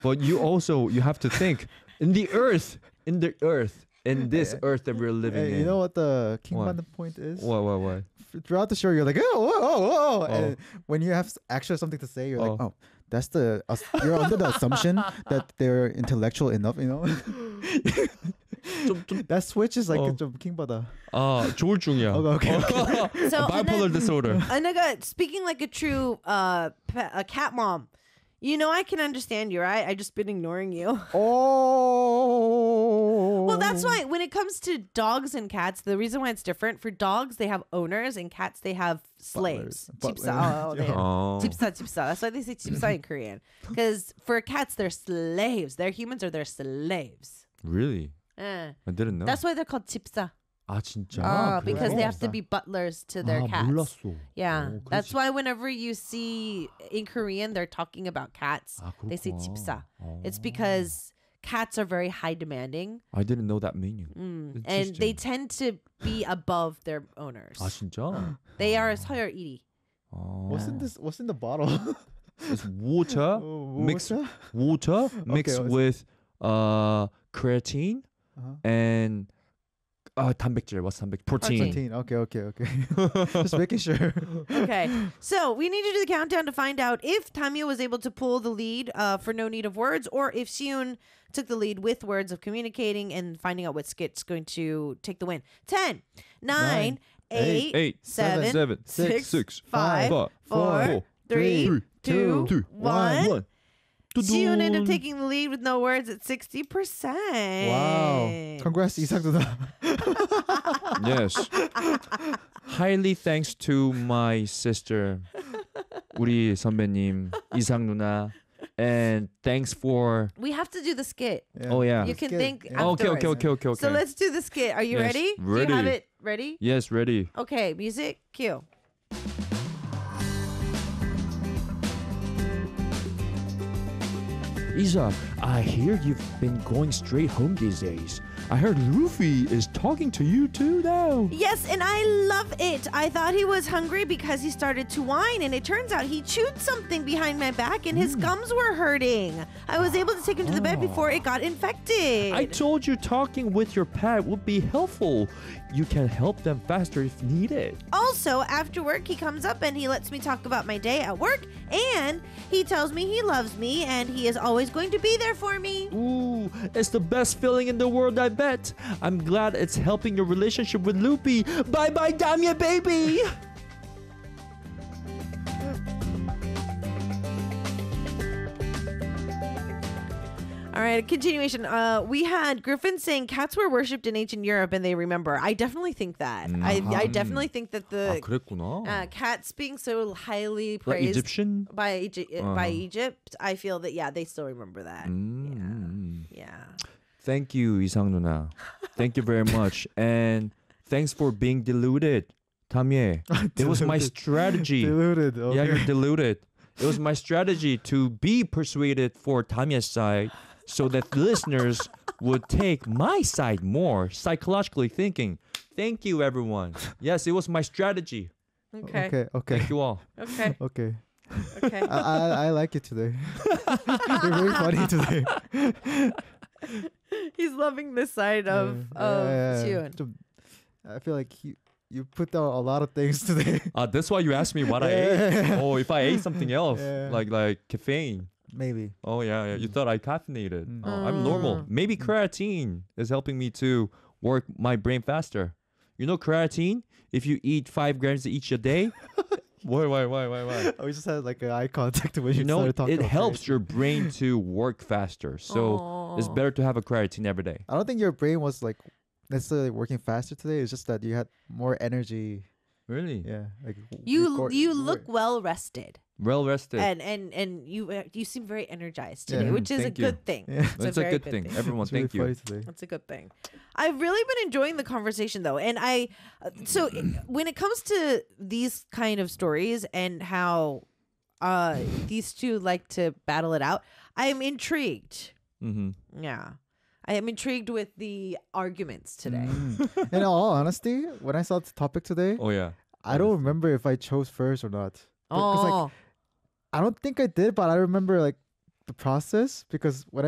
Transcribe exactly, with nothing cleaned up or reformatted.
But you also you have to think in the earth, in the earth, in this earth that we're living Hey, in. you know what the King What? Panda point is? What? What? What? F- Throughout the show, you're like, oh, whoa, whoa, whoa. Oh. And when you have s- actually something to say, you're like, Oh. oh, that's the, uh, you're under the assumption that they're intellectual enough, you know? 좀, 좀, That switch is like Oh. 좀 King Panda. 아, 조울증이야. Okay, okay, So Bipolar and then, disorder. Anaga, speaking like a true uh, pa- a cat mom, you know I can understand you, right? I just been ignoring you. Oh. Well, that's why when it comes to dogs and cats, the reason why it's different for dogs, they have owners, and cats they have slaves. Butlers. Tipsa. Oh, they have Oh. tipsa, tipsa. That's why they say tipsa in Korean. Because for cats, they're slaves. They're humans or they're slaves. Really? Eh. I didn't know. That's why they're called tipsa. 아 진짜? Ah, 그래서? because they have to be butlers to their 아, cats. 몰랐어. Yeah, 어, that's 그렇지. why whenever you see in Korean they're talking about cats, 아, they say 그렇구나. tipsa. 어. It's because cats are very high demanding, I didn't know that meaning. Mm, and they tend to be above their owners. 아 진짜? They are 서열일위. 어. What's in this? What's in the bottle? It's water Oh, mixed water? water mixed okay. with uh creatine Uh-huh. and uh 단백질. What's 단백질? Protein. Protein. Okay, okay, okay. Just making sure. Okay, so we need to do the countdown to find out if Tamio was able to pull the lead uh, for No Need of Words, or if Siun took the lead with words of communicating and finding out what skit's going to take the win. Ten, nine, eight, Eight, seven, seven, six, six, five, five, four, four, three, three, two, two, one. one. Siun ended up taking the lead with no words at sixty percent. Wow. Congrats, 이상 누나. Yes. Highly thanks to my sister, 우리 선배님 이상 누나, and thanks for. We have to do the skit. Yeah. Oh yeah. You can Skit, think yeah. Okay, okay, afterwards. okay, okay, okay. So let's do the skit. Are you Yes, ready? Do you ready. have it ready? Yes, ready. Okay, music, cue. Isa, I hear you've been going straight home these days. I heard Luffy is talking to you too now. Yes, and I love it. I thought he was hungry because he started to whine, and it turns out he chewed something behind my back and his gums were hurting. I was able to take him to the bed Oh. before it got infected. I told you talking with your pet would be helpful. You can help them faster if needed. Also, after work, he comes up and he lets me talk about my day at work, and he tells me he loves me and he is always going to be there for me. Ooh, it's the best feeling in the world, I bet. I'm glad it's helping your relationship with Loopy. Bye bye, Damia, baby. All right, a continuation. Uh, we had Griffin saying cats were worshipped in ancient Europe and they remember. I definitely think that. I, I definitely think that the 아, 그랬구나. uh, cats being so highly Like praised Egyptian? by Egypt, Uh-huh. by Egypt, I feel that yeah, they still remember that. Mm. Yeah, yeah. Thank you, 이상 누나. Thank you very much. And thanks for being deluded, Tamie. It was my strategy. Diluted. Okay. Yeah, you're deluded. It was my strategy to be persuaded for Tamia's side so that listeners would take my side more, psychologically thinking. Thank you, everyone. Yes, it was my strategy. Okay, Okay, okay, Thank you all. okay, okay. okay. I, I I like it today. You're very funny today. He's loving this side of Yeah, of yeah, yeah. Siun. 좀- I feel like you you put down a lot of things today. Uh, that's why you asked me what I ate. Oh, if I ate something else, Yeah. like like caffeine. Maybe. Oh yeah, yeah. You thought I caffeinated. Mm. Oh, I'm normal. Maybe creatine is helping me to work my brain faster. You know creatine? If you eat five grams each a day, why, why, why, why, why? Oh, we just had like an eye contact when you You know, started talking. it about helps creatine. your brain to work faster. So it's Aw. better to have a creatine every day. I don't think your brain was like necessarily working faster today. It's just that you had more energy. Really? Yeah, like You record- you work- look well rested, Well rested. and and and you uh, you seem very energized today, Yeah. which is a Thank you. good thing. Yeah. That's a very good thing. Everyone, It's really thank you. funny today. That's a good thing. I've really been enjoying the conversation though. And I, uh, so when it comes to these kind of stories and how uh, these two like to battle it out, I'm intrigued. Mm-hmm. Yeah. I am intrigued with the arguments today. Mm. In all honesty, when I saw the topic today, Oh yeah. I don't remember if I chose first or not. Because like Oh, I don't think I did, but I remember like the process because when I